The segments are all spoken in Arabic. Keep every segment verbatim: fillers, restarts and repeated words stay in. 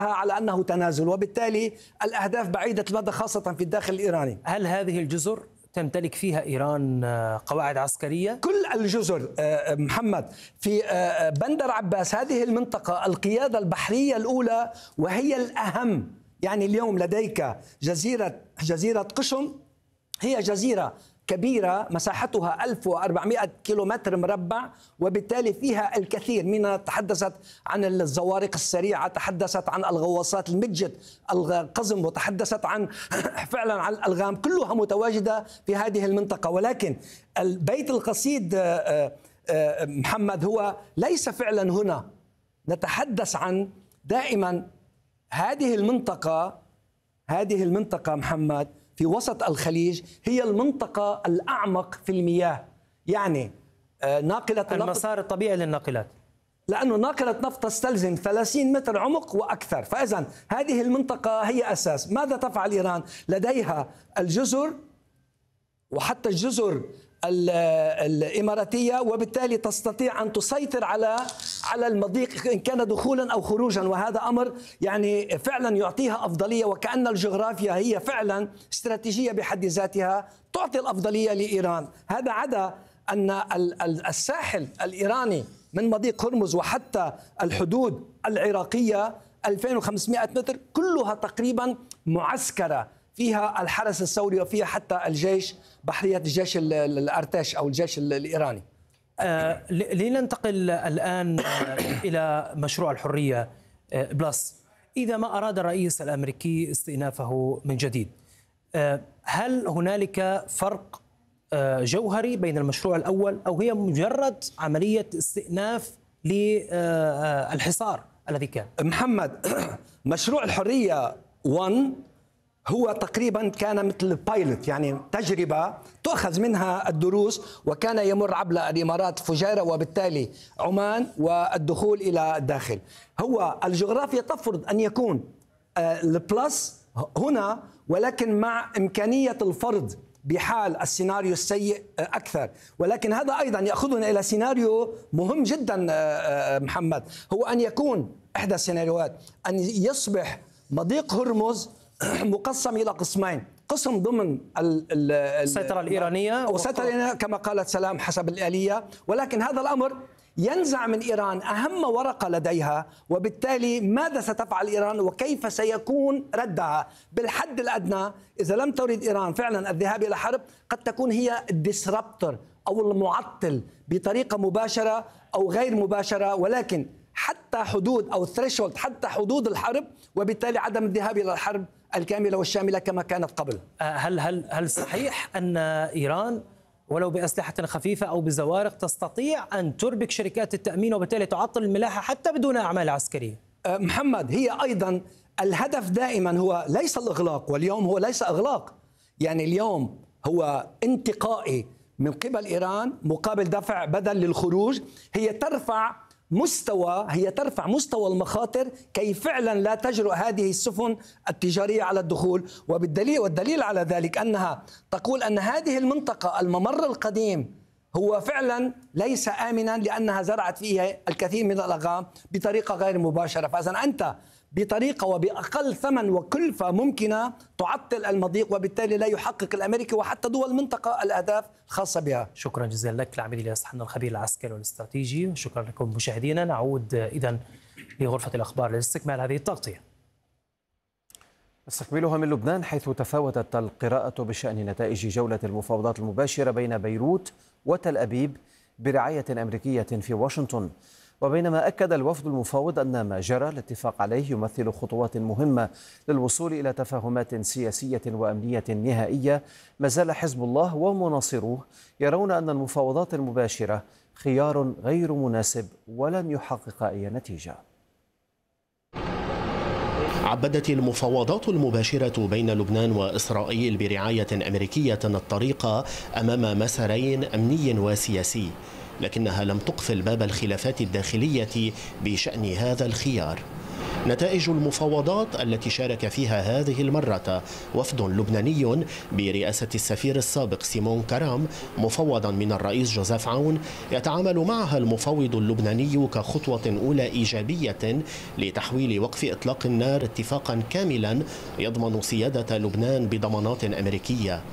على أنه تنازل، وبالتالي الأهداف بعيدة المدى خاصة في الداخل الإيراني. هل هذه الجزر تمتلك فيها إيران قواعد عسكرية؟ كل الجزر محمد في بندر عباس، هذه المنطقة القيادة البحرية الأولى وهي الأهم. يعني اليوم لديك جزيرة جزيرة قشم، هي جزيرة كبيرة مساحتها ألف وأربعمائة كيلومتر مربع، وبالتالي فيها الكثير منها. تحدثت عن الزوارق السريعة، تحدثت عن الغواصات المدجت القزم، وتحدثت عن فعلا عن الألغام، كلها متواجدة في هذه المنطقة. ولكن البيت القصيد محمد هو ليس فعلا هنا. نتحدث عن دائما هذه المنطقة هذه المنطقة محمد في وسط الخليج هي المنطقة الأعمق في المياه. يعني ناقلة المسار الطبيعي للناقلات، لأنه ناقلة نفط تستلزم ثلاثين متر عمق وأكثر. فإذا هذه المنطقة هي أساس. ماذا تفعل إيران؟ لديها الجزر وحتى الجزر الإماراتية، وبالتالي تستطيع أن تسيطر على على المضيق إن كان دخولا أو خروجا، وهذا أمر يعني فعلا يعطيها أفضلية، وكأن الجغرافيا هي فعلا استراتيجية بحد ذاتها تعطي الأفضلية لإيران. هذا عدا أن الساحل الإيراني من مضيق هرمز وحتى الحدود العراقية ألفين وخمسمائة متر كلها تقريبا معسكرة، فيها الحرس الثوري وفيها حتى الجيش، بحرية الجيش الأرتش أو الجيش الإيراني. آه لننتقل الآن إلى مشروع الحرية بلس. إذا ما أراد الرئيس الأمريكي استئنافه من جديد، آه هل هنالك فرق آه جوهري بين المشروع الأول، أو هي مجرد عملية استئناف للحصار الذي كان؟ محمد، مشروع الحرية واحد هو تقريبا كان مثل البايلوت، يعني تجربة تؤخذ منها الدروس، وكان يمر عبر الإمارات، فجيرة، وبالتالي عمان، والدخول إلى الداخل. هو الجغرافيا تفرض أن يكون البلس هنا، ولكن مع إمكانية الفرض بحال السيناريو السيء أكثر. ولكن هذا أيضا يأخذنا إلى سيناريو مهم جدا محمد، هو أن يكون إحدى السيناريوهات أن يصبح مضيق هرمز مقسم إلى قسمين، قسم ضمن السيطرة الإيرانية والسيطرة كما قالت سلام حسب الآلية، ولكن هذا الأمر ينزع من إيران أهم ورقة لديها. وبالتالي ماذا ستفعل إيران وكيف سيكون ردها؟ بالحد الأدنى إذا لم تريد إيران فعلا الذهاب إلى حرب، قد تكون هي الديسربتور أو المعطل بطريقة مباشرة أو غير مباشرة، ولكن حتى حدود أو الثريشولد، حتى حدود الحرب، وبالتالي عدم الذهاب إلى الحرب الكاملة والشاملة كما كانت قبل. هل هل هل صحيح أن إيران ولو بأسلحة خفيفة أو بزوارق تستطيع أن تربك شركات التأمين وبالتالي تعطل الملاحة حتى بدون أعمال عسكرية؟ محمد، هي أيضا الهدف دائما هو ليس الإغلاق، واليوم هو ليس إغلاق، يعني اليوم هو انتقائي من قبل إيران مقابل دفع بدل للخروج. هي ترفع مستوى هي ترفع مستوى المخاطر كي فعلا لا تجرؤ هذه السفن التجارية على الدخول. وبالدليل والدليل على ذلك أنها تقول أن هذه المنطقة الممر القديم هو فعلا ليس آمنا، لأنها زرعت فيه الكثير من الألغام بطريقة غير مباشرة. فإذا أنت بطريقة وبأقل ثمن وكلفة ممكنة تعطل المضيق، وبالتالي لا يحقق الأمريكي وحتى دول المنطقة الأهداف الخاصة بها. شكرا جزيلا لك العميد الياس حنا الخبير العسكري والاستراتيجي. شكرا لكم مشاهدينا. نعود إذن لغرفة الأخبار لاستكمال هذه التغطية. نستكملها من لبنان، حيث تفاوتت القراءة بشأن نتائج جولة المفاوضات المباشرة بين بيروت وتل أبيب برعاية أمريكية في واشنطن. وبينما أكد الوفد المفاوض أن ما جرى الاتفاق عليه يمثل خطوات مهمة للوصول إلى تفاهمات سياسية وأمنية نهائية، ما زال حزب الله ومناصروه يرون أن المفاوضات المباشرة خيار غير مناسب ولن يحقق أي نتيجة. عبدت المفاوضات المباشرة بين لبنان وإسرائيل برعاية أمريكية الطريق أمام مسارين أمني وسياسي، لكنها لم تقفل باب الخلافات الداخلية بشأن هذا الخيار. نتائج المفاوضات التي شارك فيها هذه المرة وفد لبناني برئاسة السفير السابق سيمون كرام مفوضا من الرئيس جوزيف عون يتعامل معها المفوض اللبناني كخطوة أولى إيجابية لتحويل وقف إطلاق النار اتفاقا كاملا يضمن سيادة لبنان بضمانات أمريكية.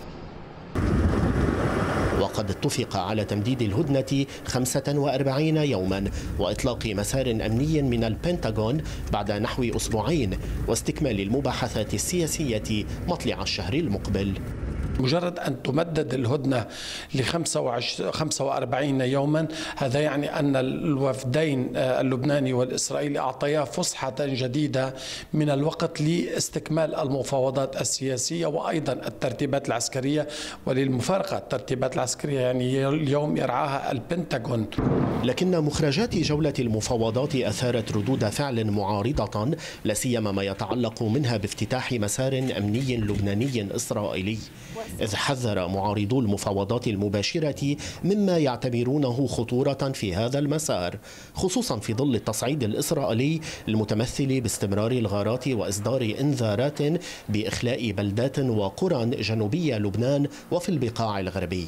وقد اتفق على تمديد الهدنة خمسة وأربعين يوما وإطلاق مسار أمني من البنتاغون بعد نحو أسبوعين واستكمال المباحثات السياسية مطلع الشهر المقبل. مجرد أن تمدد الهدنة ل خمسة وأربعين يوما، هذا يعني أن الوفدين اللبناني والإسرائيلي أعطيا فسحة جديدة من الوقت لاستكمال المفاوضات السياسية وأيضا الترتيبات العسكرية. وللمفارقة الترتيبات العسكرية يعني اليوم يرعاها البنتاغون. لكن مخرجات جولة المفاوضات أثارت ردود فعل معارضة، لا سيما ما يتعلق منها بافتتاح مسار أمني لبناني إسرائيلي، إذ حذر معارضو المفاوضات المباشرة مما يعتبرونه خطورة في هذا المسار، خصوصا في ظل التصعيد الإسرائيلي المتمثل باستمرار الغارات وإصدار إنذارات بإخلاء بلدات وقرى جنوبي لبنان وفي البقاع الغربي.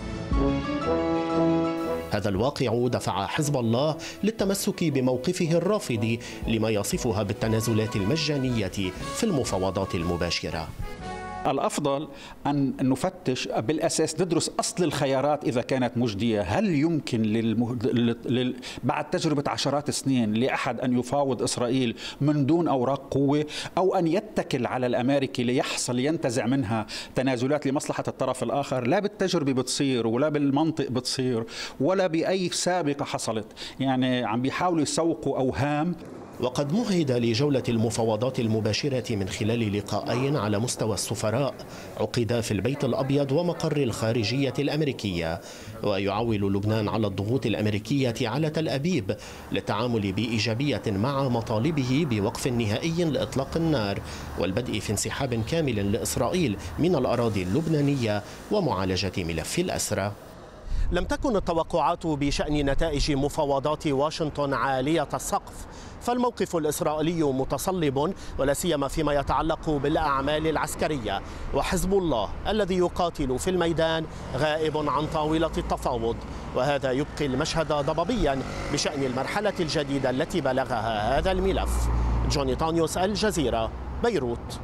هذا الواقع دفع حزب الله للتمسك بموقفه الرافض لما يصفها بالتنازلات المجانية في المفاوضات المباشرة. الأفضل أن نفتش بالأساس، ندرس أصل الخيارات إذا كانت مجدية. هل يمكن للمه... لل... بعد تجربة عشرات السنين لأحد أن يفاوض إسرائيل من دون أوراق قوة، أو أن يتكل على الأمريكي ليحصل ينتزع منها تنازلات لمصلحة الطرف الآخر؟ لا بالتجربة بتصير ولا بالمنطق بتصير ولا بأي سابقة حصلت. يعني عم بيحاولوا يسوقوا أوهام. وقد مهد لجولة المفاوضات المباشرة من خلال لقاءين على مستوى السفراء عقدا في البيت الأبيض ومقر الخارجية الأمريكية، ويعول لبنان على الضغوط الأمريكية على تل أبيب للتعامل بإيجابية مع مطالبه بوقف نهائي لإطلاق النار والبدء في انسحاب كامل لإسرائيل من الأراضي اللبنانية ومعالجة ملف الأسرى. لم تكن التوقعات بشأن نتائج مفاوضات واشنطن عالية السقف، فالموقف الإسرائيلي متصلب ولا سيما فيما يتعلق بالأعمال العسكرية، وحزب الله الذي يقاتل في الميدان غائب عن طاولة التفاوض، وهذا يبقي المشهد ضبابيا بشأن المرحلة الجديدة التي بلغها هذا الملف. جوني تانيوس، الجزيرة، بيروت.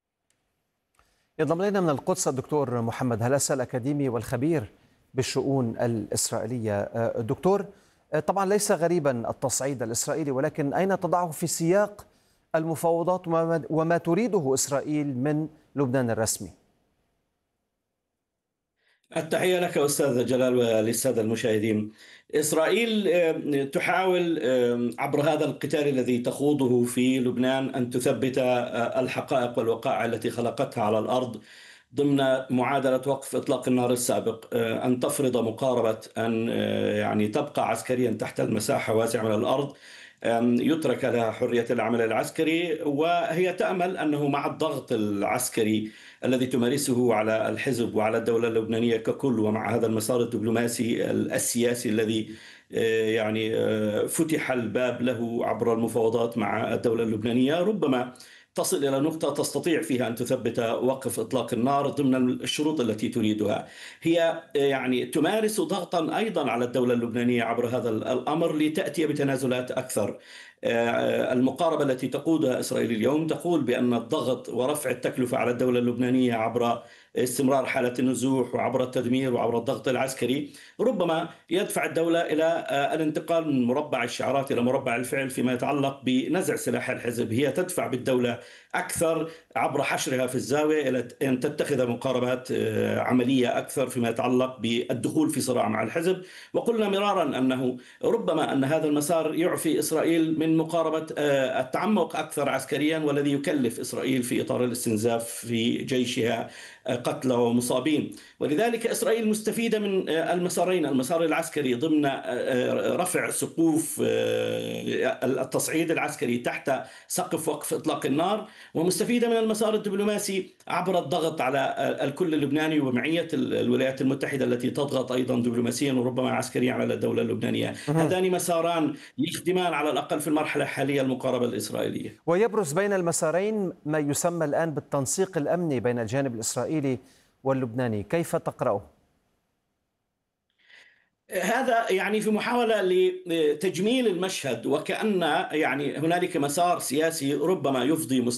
ينضم إلينا من القدس الدكتور محمد هلسة الأكاديمي والخبير بالشؤون الإسرائيلية. دكتور، طبعا ليس غريبا التصعيد الإسرائيلي، ولكن أين تضعه في سياق المفاوضات وما تريده إسرائيل من لبنان الرسمي؟ التحية لك أستاذ جلال وللسادة المشاهدين. إسرائيل تحاول عبر هذا القتال الذي تخوضه في لبنان أن تثبت الحقائق والوقائع التي خلقتها على الأرض ضمن معادلة وقف إطلاق النار السابق، أن تفرض مقاربة أن يعني تبقى عسكريا تحت المساحة واسعة من الأرض، يترك لها حرية العمل العسكري، وهي تأمل أنه مع الضغط العسكري الذي تمارسه على الحزب وعلى الدولة اللبنانية ككل، ومع هذا المسار الدبلوماسي السياسي الذي يعني فتح الباب له عبر المفاوضات مع الدولة اللبنانية، ربما تصل إلى نقطة تستطيع فيها أن تثبت وقف إطلاق النار ضمن الشروط التي تريدها. هي يعني تمارس ضغطا أيضا على الدولة اللبنانية عبر هذا الأمر لتأتي بتنازلات أكثر. المقاربة التي تقودها إسرائيل اليوم تقول بأن الضغط ورفع التكلفة على الدولة اللبنانية عبر استمرار حالة النزوح وعبر التدمير وعبر الضغط العسكري ربما يدفع الدولة إلى الانتقال من مربع الشعارات إلى مربع الفعل فيما يتعلق بنزع سلاح الحزب. هي تدفع بالدولة أكثر عبر حشرها في الزاوية إلى أن تتخذ مقاربات عملية أكثر فيما يتعلق بالدخول في صراع مع الحزب. وقلنا مرارا أنه ربما أن هذا المسار يعفي إسرائيل من مقاربة التعمق أكثر عسكريا، والذي يكلف إسرائيل في إطار الاستنزاف في جيشها قتلى ومصابين. ولذلك إسرائيل مستفيدة من المسارين، المسار العسكري ضمن رفع سقوف التصعيد العسكري تحت سقف وقف إطلاق النار، ومستفيدة من المسار الدبلوماسي عبر الضغط على الكل اللبناني ومعية الولايات المتحدة التي تضغط أيضا دبلوماسيا وربما عسكريا على الدولة اللبنانية. هذان مساران يخدمان على الأقل في المرحلة الحالية المقاربة الإسرائيلية. ويبرز بين المسارين ما يسمى الآن بالتنسيق الأمني بين الجانب الإسرائيلي واللبناني، كيف تقرأه؟ هذا يعني في محاولة لتجميل المشهد، وكأن يعني هنالك مسار سياسي ربما يفضي